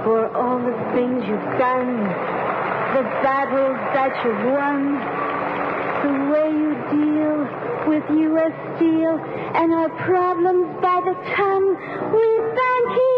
for all the things you've done, the battles that you've won, the way you deal with U.S. Steel and our problems by the ton. We thank you.